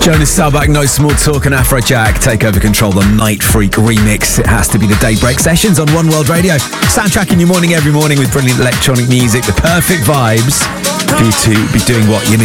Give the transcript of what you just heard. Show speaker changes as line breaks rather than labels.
Jonas Salbach, No Small Talk, and Afrojack take over control. The Night Freak remix. It has to be the Daybreak Sessions on One World Radio. Soundtracking your morning every morning with brilliant electronic music, the perfect vibes for you to be doing what you need.